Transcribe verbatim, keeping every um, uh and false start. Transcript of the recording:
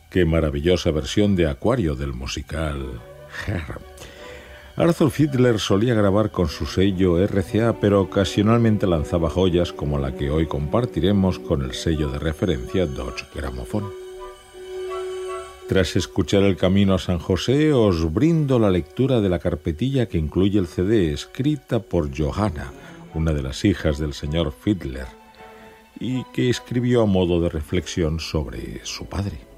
Qué maravillosa versión de Acuario del musical Hair. Arthur Fiedler solía grabar con su sello R C A, pero ocasionalmente lanzaba joyas como la que hoy compartiremos con el sello de referencia Dodge Gramophone. Tras escuchar El Camino a San José, os brindo la lectura de la carpetilla que incluye el C D, escrita por Johanna, una de las hijas del señor Fiedler, y que escribió a modo de reflexión sobre su padre.